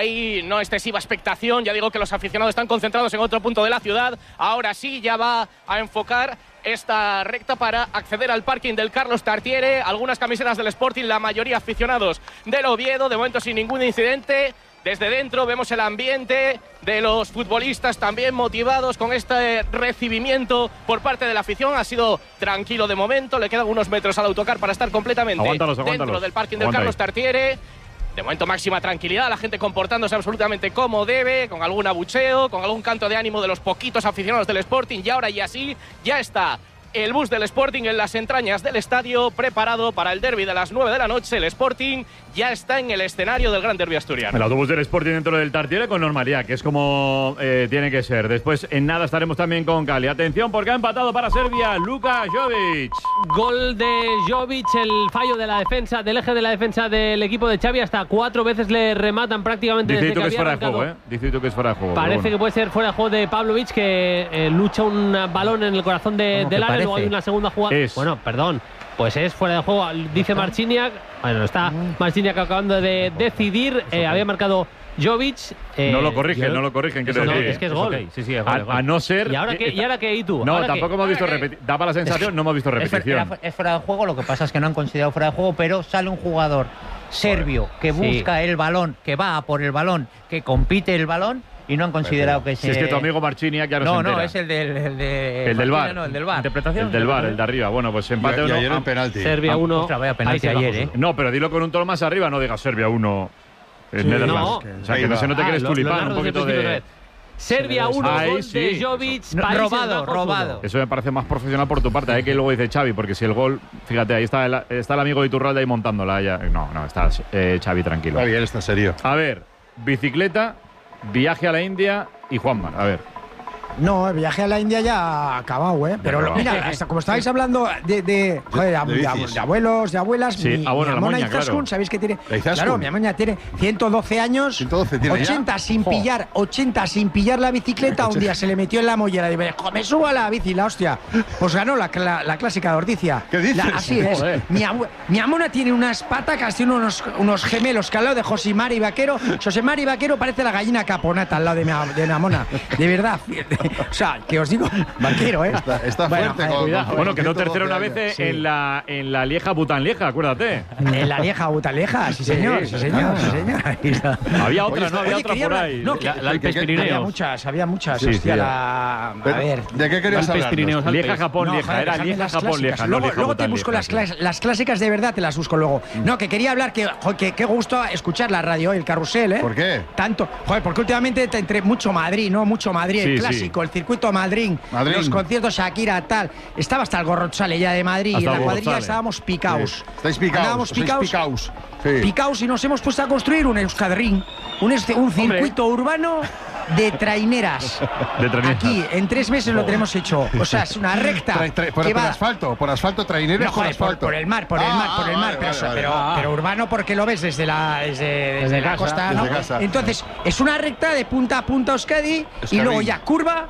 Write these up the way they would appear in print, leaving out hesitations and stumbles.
y no excesiva expectación. Ya digo que los aficionados están concentrados en otro punto de la ciudad. Ahora sí, ya va a enfocar esta recta para acceder al parking del Carlos Tartiere. Algunas camisetas del Sporting, la mayoría aficionados del Oviedo, de momento sin ningún incidente. Desde dentro vemos el ambiente de los futbolistas también motivados con este recibimiento por parte de la afición. Ha sido tranquilo de momento, le quedan unos metros al autocar para estar completamente dentro del parking del Carlos Tartiere. De momento máxima tranquilidad, la gente comportándose absolutamente como debe, con algún abucheo, con algún canto de ánimo de los poquitos aficionados del Sporting. Y ahora y así ya está el bus del Sporting en las entrañas del estadio, preparado para el derbi de las 9 de la noche. El Sporting ya está en el escenario del Gran Derbi asturiano. El autobús del Sporting dentro del Tartiere con normalidad, que es como tiene que ser. Después, en nada, estaremos también con Cali. Atención, porque ha empatado para Serbia Luka Jovic. Gol de Jovic, el fallo de la defensa, del eje de la defensa del equipo de Xavi. Hasta 4 veces le rematan prácticamente desde que había arrancado. Dice tú que es fuera de juego. Parece que puede ser fuera de juego de Pavlovic, que lucha un balón en el corazón del área. Luego hay una segunda jugada. Bueno, perdón. Pues es fuera de juego, dice Marciniak. Bueno, está Marciniak acabando de decidir. Había marcado Jovic. No lo corrigen. Eso no, es que es gol. Sí, es gol. A no ser. ¿Y ahora qué? ¿Y tú? No, tampoco hemos visto repetición. Daba la sensación, no hemos visto repetición. Es fuera de juego, lo que pasa es que no han considerado fuera de juego, pero sale un jugador serbio que busca el balón, que va a por el balón, que compite el balón. Y no han considerado que si es que tu amigo Marchini ya no se entera. No, es el del VAR. No, el del VAR. ¿Interpretación? El del VAR, el de arriba. Bueno, pues empate 1. Y ayer el penalti. Serbia 1. Vaya penalti ayer, No, pero dilo con un tono más arriba, no digas Serbia 1. Netherlands. No. O sea, que no se note que eres tulipán, un poquito de... Serbia 1, gol de Jovic, robado. Eso me parece más profesional por tu parte, que luego dice Xavi, porque si el gol, fíjate, ahí está el amigo de Iturralde ahí montándola. Ya. No, está Xavi tranquilo. Está bien, está serio. A ver, bicicleta, viaje a la India y Juanmar, a ver. No, el viaje a la India ya ha acabado, ¿eh? Pero mira, hasta como estabais hablando de abuelos, de abuelas, sí, mi Amona Izaskun, claro. ¿Sabéis que tiene? Claro, mi Amona tiene 112 años, 80 sin pillar la bicicleta. Un día se le metió en la mollera y me dijo, me subo a la bici, la hostia. Pues ganó la clásica de Ordicia. ¿Qué dices? Así es. Mi Amona tiene unas patacas, tiene unos gemelos que al lado de Josemari Vaquero. Josemari Vaquero parece la gallina caponata al lado de mi Amona. De verdad. O sea, que os digo, Vaquero, ¿eh? Está fuerte. Bueno, quedó tercero una vez en la Lieja Butanlieja, acuérdate. En la Lieja Butanlieja, sí señor. Había otra, ¿no? Había otra por ahí. La Alpes Pirineos. Había muchas. Sí, hostia, a ver. ¿De qué querías hablar? Lieja, Japón, Lieja. Era Lieja, Japón, Lieja. Luego te busco las clásicas de verdad, te las busco luego. No, que quería hablar, que qué gusto escuchar la radio, el carrusel, ¿eh? ¿Por qué? Tanto. Joder, porque últimamente entre mucho Madrid, ¿no? Mucho Madrid, el clásico. El circuito Madrid, los conciertos Shakira, tal. Estaba hasta el Gorrochale ya de Madrid y en la cuadrilla estábamos picaos. Estáis picaos. Picaos y nos hemos puesto a construir un Euskadring, un circuito urbano de traineras. Aquí, en 3 meses lo tenemos hecho. O sea, es una recta. Por asfalto, traineras, no, joder, por el mar. Pero urbano porque lo ves desde la costa, ¿no? Entonces, es una recta de punta a punta Euskadi y luego ya curva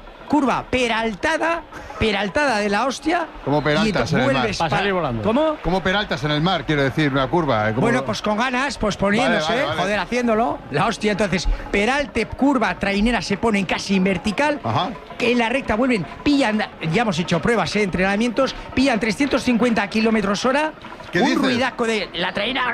peraltada de la hostia. Como peraltas en el mar. ¿Cómo? Como peraltas en el mar, quiero decir, una curva. Bueno, pues con ganas, pues poniéndose, vale. Joder, haciéndolo. La hostia, entonces, peralte, curva, trainera se ponen casi en vertical. Ajá. Que en la recta vuelven, pillan, ya hemos hecho pruebas, entrenamientos, pillan 350 km/h. Un ruidaco de la trainera.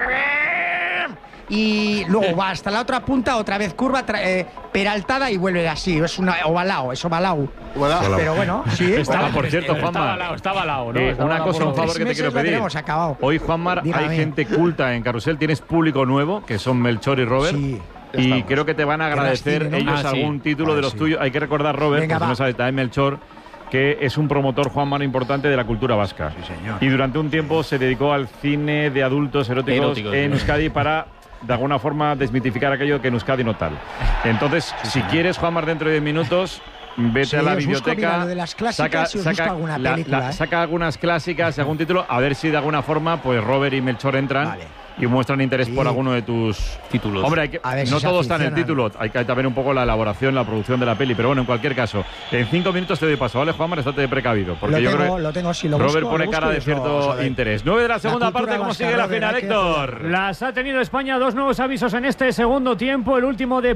Y luego va hasta la otra punta, otra vez curva, peraltada y vuelve así. Es ovalao. Pero bueno, sí. Por cierto, Juanmar. Estaba al ¿no? Una cosa, un favor que te quiero pedir. Hoy, Juanmar, hay gente culta en Carrusel. Tienes público nuevo, que son Melchor y Robert. Sí. Y creo que te van a agradecer ellos algún título de los tuyos. Hay que recordar, Robert, porque no sabes, también Melchor, que es un promotor, Juanmar, importante de la cultura vasca. Sí, señor. Y durante un tiempo se dedicó al cine de adultos eróticos en Euskadi para, de alguna forma, desmitificar aquello que en Euskadi no tal. Entonces, si quieres, Juanmar, dentro de 10 minutos, vete a la biblioteca, de las clásicas, saca algunas clásicas y algún título, a ver si de alguna forma pues Robert y Melchor entran. Vale. Y muestran interés por alguno de tus títulos. Hombre, no todo está en el título. Hay que también un poco la elaboración, la producción de la peli. Pero bueno, en cualquier caso, en 5 minutos te doy paso, ¿vale, Juanmar? Estate precavido. Porque lo tengo, si lo Robert busco, pone cara de cierto interés. 9 de la segunda parte, ¿cómo sigue la final, Héctor? Las ha tenido España, 2 nuevos avisos en este segundo tiempo. El último de